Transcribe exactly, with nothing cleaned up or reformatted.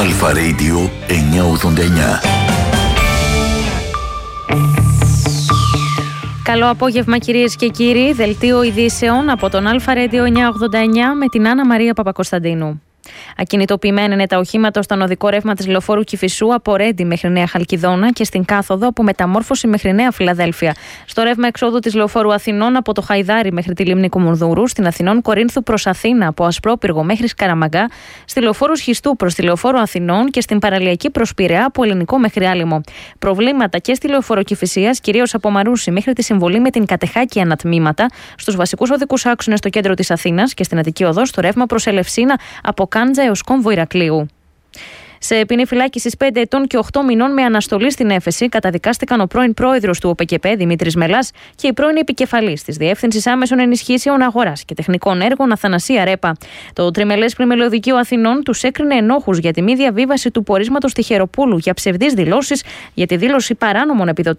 Αλφα Radio εννιακόσια ογδόντα εννιά. Καλό απόγευμα κυρίες και κύριοι, δελτίο ειδήσεων από τον Αλφα Radio εννιακόσια ογδόντα εννιά με την Άννα Μαρία Παπακοσταντίνου. Ακινητοποιημένα είναι τα οχήματα στον οδικό ρεύμα της λεωφόρου Κηφισού από Ρέντι μέχρι Νέα Χαλκιδόνα και στην κάθοδο από Μεταμόρφωση μέχρι Νέα Φιλαδέλφια. Στο ρεύμα εξόδου της λεωφόρου Αθηνών από το Χαϊδάρι μέχρι τη λίμνη Κουμουνδούρου, στην Αθηνών Κορίνθου προς Αθήνα από Ασπρόπυργο μέχρι Σκαραμαγκά, στη λεωφόρου Σχιστού προς τη λεωφόρο Αθηνών και στην παραλιακή προς Πειραιά από Ελληνικό μέχρι Άλυμο. Προβλήματα και στη λεωφόρο Κηφισίας, κυρίως από Μαρούσι μέχρι τη συμβολή με την Κατεχάκη ανατμήματα, στους βασικούς οδικούς άξονες στο κέντρο της Αθήνας και στην Αττική Οδό στο ρεύμα προς Ελευσίνα από Κάντζα έως Κόμβο Ηρακλείου. Σε ποινή φυλάκισης πέντε ετών και οκτώ μηνών με αναστολή στην έφεση καταδικάστηκαν ο πρώην πρόεδρος του ΟΠΕΚΕΠΕ Δημήτρης Μελάς και η πρώην επικεφαλής της Διεύθυνσης Άμεσων Ενισχύσεων Αγοράς και Τεχνικών Έργων Αθανασία Ρέπα. Το τριμελές πλημελιωδικείο Αθηνών τους έκρινε ενόχους για τη μη διαβίβαση του πορίσματος Τυχεροπούλου για ψευδείς δηλώσεις για τη δήλωση παράνομων